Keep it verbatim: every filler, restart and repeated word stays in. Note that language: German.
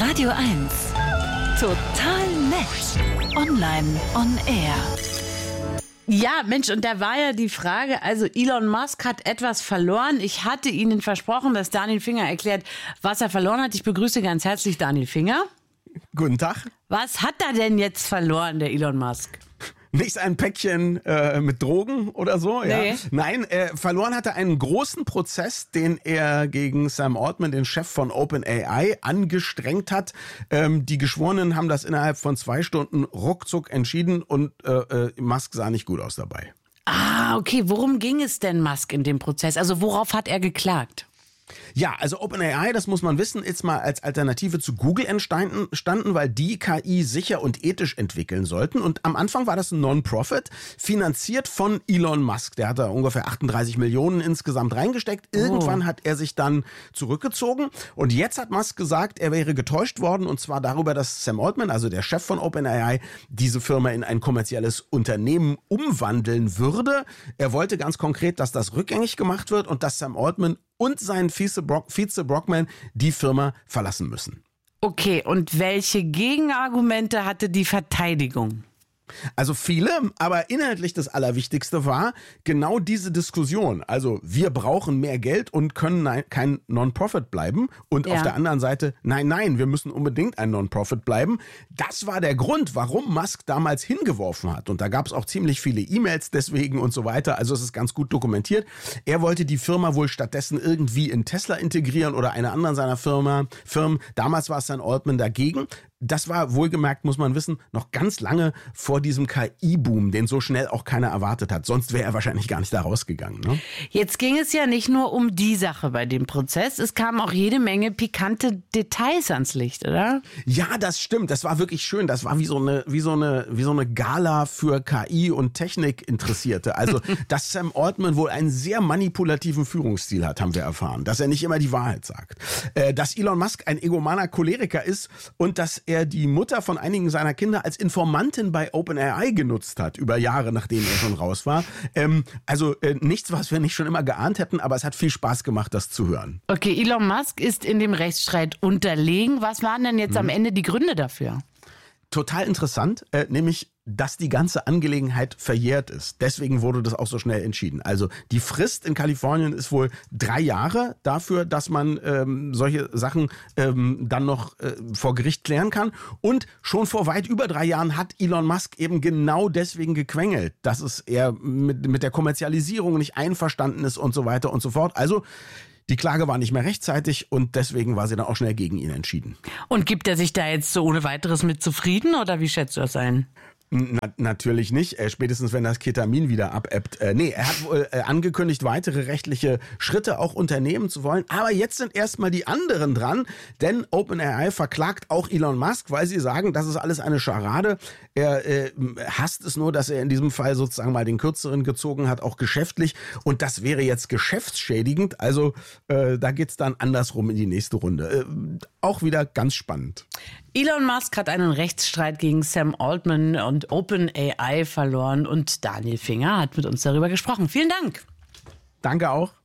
Radio eins. Total nett. Online on air. Ja, Mensch, und da war ja die Frage, also Elon Musk hat etwas verloren. Ich hatte Ihnen versprochen, dass Daniel Finger erklärt, was er verloren hat. Ich begrüße ganz herzlich Daniel Finger. Guten Tag. Was hat er denn jetzt verloren, der Elon Musk? Nicht ein Päckchen äh, mit Drogen oder so, ja. Nee. Nein, äh, verloren hat er einen großen Prozess, den er gegen Sam Altman, den Chef von OpenAI, angestrengt hat. Ähm, die Geschworenen haben das innerhalb von zwei Stunden ruckzuck entschieden und äh, äh, Musk sah nicht gut aus dabei. Ah, okay. Worum ging es denn Musk in dem Prozess? Also worauf hat er geklagt? Ja, also OpenAI, das muss man wissen, ist mal als Alternative zu Google entstanden, standen, weil die K I sicher und ethisch entwickeln sollten. Und am Anfang war das ein Non-Profit, finanziert von Elon Musk. Der hat da ungefähr achtunddreißig Millionen insgesamt reingesteckt. Irgendwann oh. hat er sich dann zurückgezogen. Und jetzt hat Musk gesagt, er wäre getäuscht worden. Und zwar darüber, dass Sam Altman, also der Chef von OpenAI, diese Firma in ein kommerzielles Unternehmen umwandeln würde. Er wollte ganz konkret, dass das rückgängig gemacht wird und dass Sam Altman und sein Vize, Brock, Vize Brockman die Firma verlassen müssen. Okay, und welche Gegenargumente hatte die Verteidigung? Also viele, aber inhaltlich das Allerwichtigste war genau diese Diskussion. Also wir brauchen mehr Geld und können nein, kein Non-Profit bleiben. Und ja. auf der anderen Seite, nein, nein, wir müssen unbedingt ein Non-Profit bleiben. Das war der Grund, warum Musk damals hingeworfen hat. Und da gab es auch ziemlich viele E-Mails deswegen und so weiter. Also es ist ganz gut dokumentiert. Er wollte die Firma wohl stattdessen irgendwie in Tesla integrieren oder eine andere seiner Firma, Firmen. Damals war Sam Altman dagegen. Das war wohlgemerkt, muss man wissen, noch ganz lange vor diesem K I-Boom, den so schnell auch keiner erwartet hat. Sonst wäre er wahrscheinlich gar nicht da rausgegangen. Ne? Jetzt ging es ja nicht nur um die Sache bei dem Prozess. Es kamen auch jede Menge pikante Details ans Licht, oder? Ja, das stimmt. Das war wirklich schön. Das war wie so eine, wie so eine, wie so eine Gala für K I und Technikinteressierte. Also, dass Sam Altman wohl einen sehr manipulativen Führungsstil hat, haben wir erfahren. Dass er nicht immer die Wahrheit sagt. Äh, dass Elon Musk ein egomaner Choleriker ist und dass er die Mutter von einigen seiner Kinder als Informantin bei OpenAI genutzt hat, über Jahre, nachdem er schon raus war. Ähm, also äh, nichts, was wir nicht schon immer geahnt hätten, aber es hat viel Spaß gemacht, das zu hören. Okay, Elon Musk ist in dem Rechtsstreit unterlegen. Was waren denn jetzt mhm. am Ende die Gründe dafür? Total interessant, äh, nämlich dass die ganze Angelegenheit verjährt ist. Deswegen wurde das auch so schnell entschieden. Also die Frist in Kalifornien ist wohl drei Jahre dafür, dass man ähm, solche Sachen ähm, dann noch äh, vor Gericht klären kann. Und schon vor weit über drei Jahren hat Elon Musk eben genau deswegen gequengelt, dass es er mit, mit der Kommerzialisierung nicht einverstanden ist und so weiter und so fort. Also die Klage war nicht mehr rechtzeitig und deswegen war sie dann auch schnell gegen ihn entschieden. Und gibt er sich da jetzt so ohne weiteres mit zufrieden oder wie schätzt du das ein? Na, natürlich nicht, äh, spätestens wenn das Ketamin wieder abebbt. Äh, nee, er hat wohl äh, angekündigt, weitere rechtliche Schritte auch unternehmen zu wollen. Aber jetzt sind erstmal die anderen dran, denn OpenAI verklagt auch Elon Musk, weil sie sagen, das ist alles eine Scharade. Er äh, hasst es nur, dass er in diesem Fall sozusagen mal den Kürzeren gezogen hat, auch geschäftlich. Und das wäre jetzt geschäftsschädigend. Also äh, da geht's dann andersrum in die nächste Runde. Äh, auch wieder ganz spannend. Elon Musk hat einen Rechtsstreit gegen Sam Altman und OpenAI verloren und Daniel Finger hat mit uns darüber gesprochen. Vielen Dank. Danke auch.